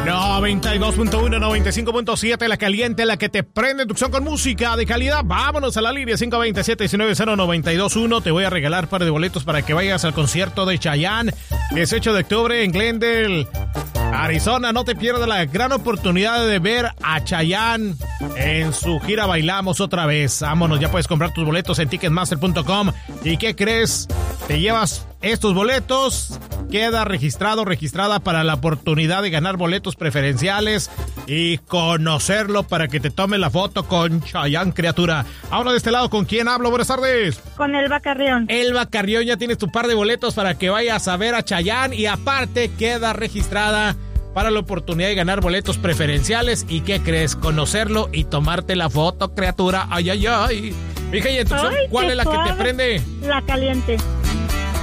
92.1, 95.7, la caliente, la que te prende, inducción con música de calidad. Vámonos a la línea 527-690-921. Te voy a regalar par de boletos para que vayas al concierto de Chayanne, 18 de octubre en Glendale, Arizona. No te pierdas la gran oportunidad de ver a Chayanne en su gira Bailamos Otra Vez. Vámonos, ya puedes comprar tus boletos en ticketmaster.com. ¿Y qué crees? Te llevas estos boletos, queda registrada para la oportunidad de ganar boletos preferenciales y conocerlo para que te tome la foto con Chayanne, criatura. Ahora de este lado, ¿con quién hablo? Buenas tardes. Con Elba Carrión. Elba Carrión, ya tienes tu par de boletos para que vayas a ver a Chayanne y aparte queda registrada para la oportunidad de ganar boletos preferenciales. ¿Y qué crees? Conocerlo y tomarte la foto, criatura. Ay, ay, ay. Mija, ¿y entonces cuál es la que te prende? La caliente.